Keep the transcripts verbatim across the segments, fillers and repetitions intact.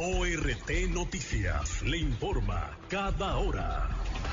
O R T Noticias le informa cada hora.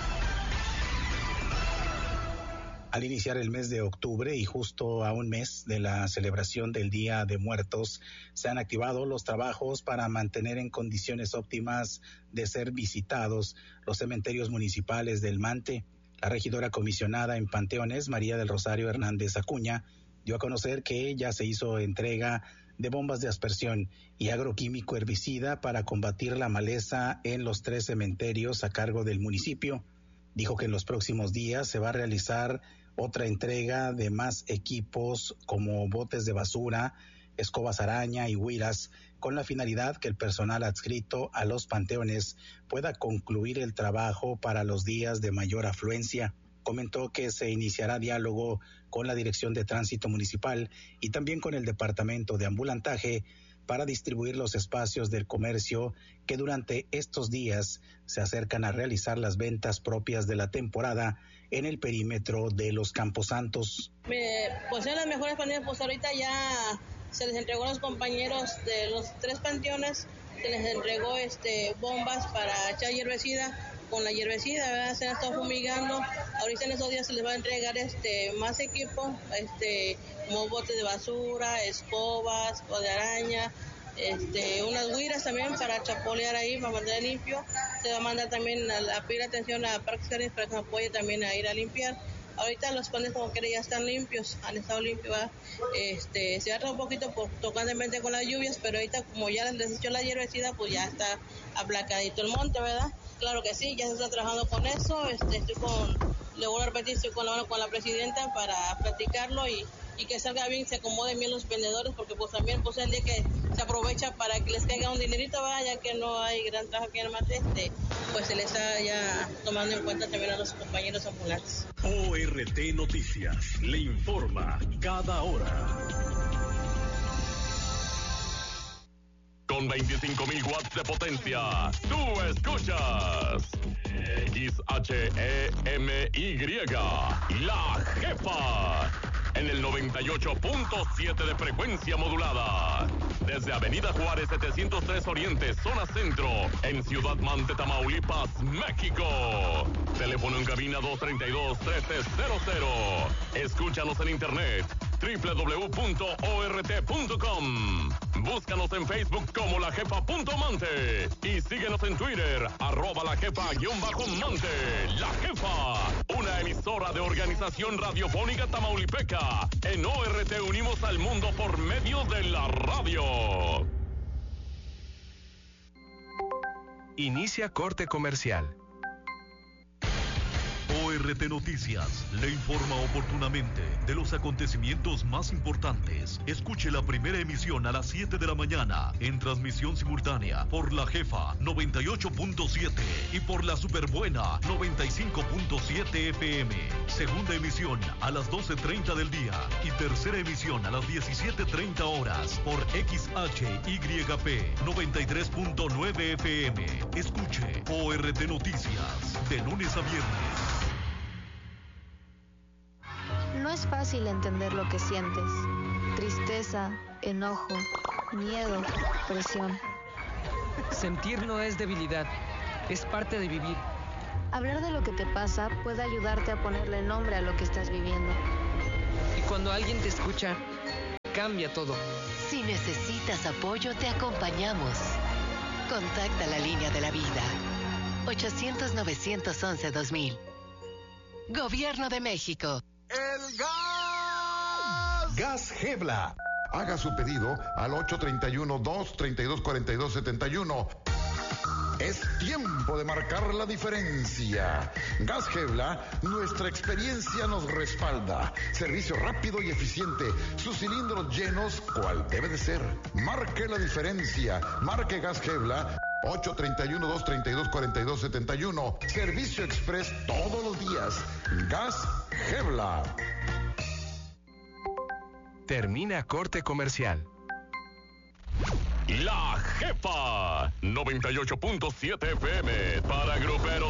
Al iniciar el mes de octubre y justo a un mes de la celebración del Día de Muertos, se han activado los trabajos para mantener en condiciones óptimas de ser visitados los cementerios municipales del Mante. La regidora comisionada en Panteones, María del Rosario Hernández Acuña, dio a conocer que ya se hizo entrega de bombas de aspersión y agroquímico herbicida para combatir la maleza en los tres cementerios a cargo del municipio. Dijo que en los próximos días se va a realizar otra entrega de más equipos como botes de basura, escobas araña y huiras, con la finalidad que el personal adscrito a los panteones pueda concluir el trabajo para los días de mayor afluencia. Comentó que se iniciará diálogo con la Dirección de Tránsito Municipal y también con el Departamento de Ambulantaje para distribuir los espacios del comercio que durante estos días se acercan a realizar las ventas propias de la temporada en el perímetro de los Camposantos. Me, pues en las mejores maneras, pues ahorita ya se les entregó a los compañeros de los tres panteones, se les entregó este bombas para echar hierbicida. Con la hierbicida, ¿verdad? Se han estado fumigando. Ahorita en esos días se les va a entregar este más equipo, este como botes de basura, escobas, o de araña, este unas huiras también para chapolear ahí, para mantener limpio. Se va a mandar también a, a pedir atención a Parques Jardines para que nos apoye también a ir a limpiar. Ahorita los panes como que ya están limpios, han estado limpios, ¿verdad? Este, se ha tratado un poquito por, tocantemente con las lluvias, pero ahorita como ya les echó la hierbicida, pues ya está aplacadito el monte, ¿verdad? Claro que sí, ya se está trabajando con eso, este, estoy con, le voy a repetir, estoy con la, con la presidenta para platicarlo y, y que salga bien, se acomoden bien los vendedores, porque pues también pues es el día que se aprovecha para que les caiga un dinerito, ¿verdad? Ya que no hay gran trabajo aquí en el Mante, este, pues se les está ya tomando en cuenta también a los compañeros ambulantes. O R T Noticias le informa cada hora. Con veinticinco mil watts de potencia, tú escuchas X H E M Y, La Jefa, en el noventa y ocho punto siete de frecuencia modulada. Desde Avenida Juárez setecientos tres Oriente, zona centro, en Ciudad Mante, Tamaulipas, México. Teléfono en cabina dos treinta y dos, trece cero cero. Escúchanos en internet doble u doble u doble u punto o r t punto com. Búscanos en Facebook como La Jefa punto Mante y síguenos en Twitter, arroba La Jefa guión bajo Mante. La Jefa, una emisora de Organización Radiofónica Tamaulipeca. En O R T unimos al mundo por medio de la radio. Inicia corte comercial. O R T Noticias le informa oportunamente de los acontecimientos más importantes. Escuche la primera emisión a las siete de la mañana en transmisión simultánea por La Jefa noventa y ocho punto siete y por la Superbuena noventa y cinco punto siete F M. Segunda emisión a las doce treinta del día y tercera emisión a las diecisiete treinta horas por X H Y P noventa y tres punto nueve F M. Escuche O R T Noticias de lunes a viernes. No es fácil entender lo que sientes. Tristeza, enojo, miedo, presión. Sentir no es debilidad, es parte de vivir. Hablar de lo que te pasa puede ayudarte a ponerle nombre a lo que estás viviendo. Y cuando alguien te escucha, cambia todo. Si necesitas apoyo, te acompañamos. Contacta la línea de la vida. ochocientos, novecientos once, dos mil. Gobierno de México. ¡El gas! Gas Gebla. Haga su pedido al ocho treinta y uno, dos treinta y dos, cuarenta y dos setenta y uno. Es tiempo de marcar la diferencia. Gas Gebla, nuestra experiencia nos respalda. Servicio rápido y eficiente. Sus cilindros llenos, cual debe de ser. Marque la diferencia. Marque Gas Gebla. ocho treinta y uno, dos treinta y dos, cuarenta y dos setenta y uno. Servicio express todos los días. Gas Gebla. Termina corte comercial. La Jefa noventa y ocho punto siete F M para Grupero